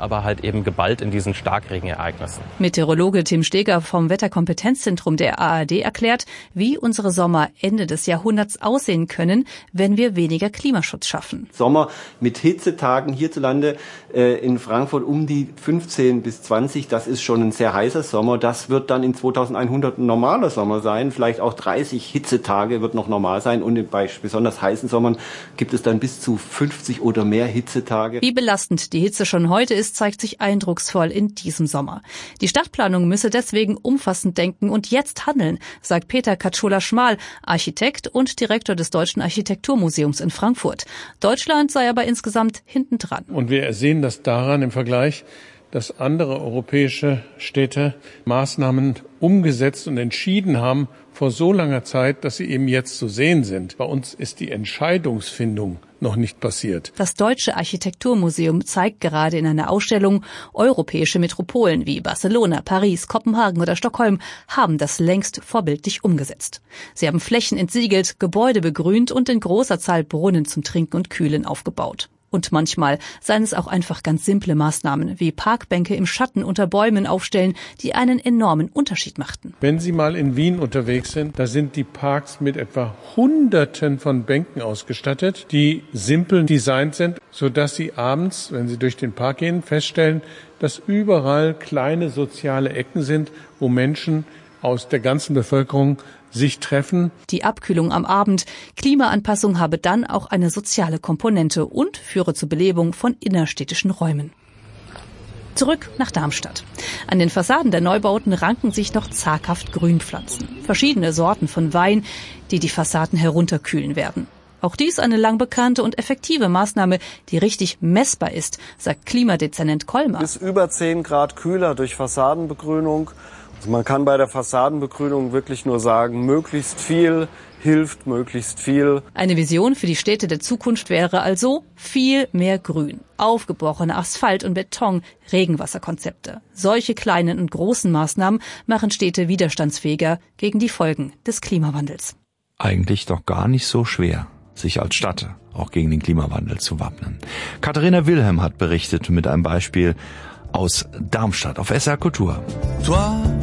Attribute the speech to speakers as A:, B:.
A: aber halt eben geballt in diesen Starkregenereignissen.
B: Meteorologe Tim Steger vom Wetterkompetenzzentrum der ARD erklärt, wie unsere Sommer Ende des Jahrhunderts aussehen können, wenn wir weniger Klimaschutz schaffen.
C: Sommer mit Hitzetagen hierzulande in Frankfurt um die 15 bis 20, das ist schon ein sehr heißer Sommer. Das wird dann in 2100 ein normaler Sommer sein. Vielleicht auch 30 Hitzetage wird noch normal sein. Und bei besonders heißen Sommern gibt es dann bis zu 50 oder mehr Hitzetage.
B: Wie belastend die Hitze schon heute ist, zeigt sich eindrucksvoll in diesem Sommer. Die Stadtplanung müsse deswegen umfassend denken und jetzt handeln, sagt Peter Katschola-Schmal, Architekt und Direktor des Deutschen Architekturmuseums in Frankfurt. Deutschland sei aber insgesamt hintendran.
D: Und wir sehen das daran im Vergleich, dass andere europäische Städte Maßnahmen umgesetzt und entschieden haben vor so langer Zeit, dass sie eben jetzt zu sehen sind. Bei uns ist die Entscheidungsfindung noch nicht passiert.
B: Das Deutsche Architekturmuseum zeigt gerade in einer Ausstellung, europäische Metropolen wie Barcelona, Paris, Kopenhagen oder Stockholm haben das längst vorbildlich umgesetzt. Sie haben Flächen entsiegelt, Gebäude begrünt und in großer Zahl Brunnen zum Trinken und Kühlen aufgebaut. Und manchmal seien es auch einfach ganz simple Maßnahmen, wie Parkbänke im Schatten unter Bäumen aufstellen, die einen enormen Unterschied machten.
D: Wenn Sie mal in Wien unterwegs sind, da sind die Parks mit etwa Hunderten von Bänken ausgestattet, die simpel designt sind, sodass Sie abends, wenn Sie durch den Park gehen, feststellen, dass überall kleine soziale Ecken sind, wo Menschen aus der ganzen Bevölkerung sich treffen.
B: Die Abkühlung am Abend, Klimaanpassung habe dann auch eine soziale Komponente und führe zur Belebung von innerstädtischen Räumen. Zurück nach Darmstadt. An den Fassaden der Neubauten ranken sich noch zaghaft Grünpflanzen. Verschiedene Sorten von Wein, die die Fassaden herunterkühlen werden. Auch dies eine lang bekannte und effektive Maßnahme, die richtig messbar ist, sagt Klimadezernent Kollmar.
E: Bis über 10 Grad kühler durch Fassadenbegrünung. Also man kann bei der Fassadenbegrünung wirklich nur sagen, möglichst viel hilft möglichst viel.
B: Eine Vision für die Städte der Zukunft wäre also viel mehr Grün, aufgebrochener Asphalt und Beton, Regenwasserkonzepte. Solche kleinen und großen Maßnahmen machen Städte widerstandsfähiger gegen die Folgen des Klimawandels.
F: Eigentlich doch gar nicht so schwer, sich als Stadt auch gegen den Klimawandel zu wappnen. Katharina Wilhelm hat berichtet mit einem Beispiel aus Darmstadt auf SR Kultur.